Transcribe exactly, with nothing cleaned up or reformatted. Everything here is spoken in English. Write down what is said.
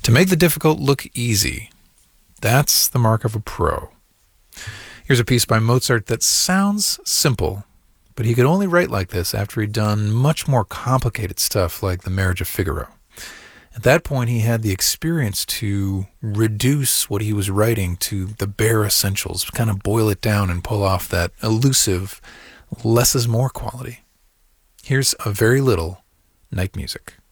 To make the difficult look easy, that's the mark of a pro. Here's a piece by Mozart that sounds simple, but he could only write like this after he'd done much more complicated stuff like The Marriage of Figaro. At that point, he had the experience to reduce what he was writing to the bare essentials, kind of boil it down and pull off that elusive less is more quality. Here's a very little Night Music.